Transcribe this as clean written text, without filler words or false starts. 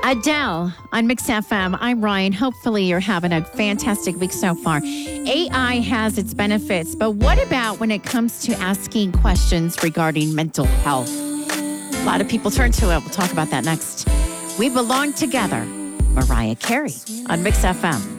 Adele on Mix FM. I'm Ryan. Hopefully you're having a fantastic week so far. AI has its benefits, but what about when it comes to asking questions regarding mental health? A lot of people turn to it. We'll talk about that next. We Belong Together. Mariah Carey on Mix FM.